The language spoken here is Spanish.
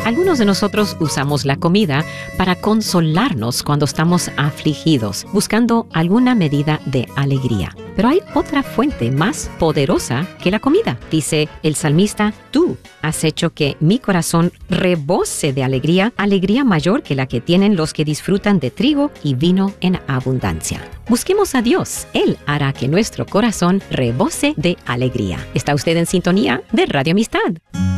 Algunos de nosotros usamos la comida para consolarnos cuando estamos afligidos, buscando alguna medida de alegría. Pero hay otra fuente más poderosa que la comida. Dice el salmista, tú has hecho que mi corazón rebose de alegría, alegría mayor que la que tienen los que disfrutan de trigo y vino en abundancia. Busquemos a Dios. Él hará que nuestro corazón rebose de alegría. ¿Está usted en sintonía de Radio Amistad?